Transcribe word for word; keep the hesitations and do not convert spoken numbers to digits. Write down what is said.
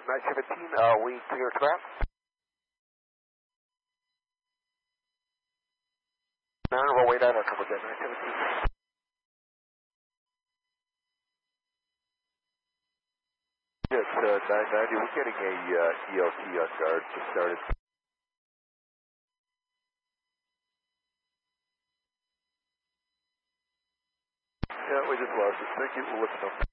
nine seventeen, uh, we clear trap. nine, runway nine, I'll cover that nine seventeen. Yes, uh, nine ninety, we're getting a uh, E L T on guard, just started. Yeah, we just lost it. Thank you. We'll listen up.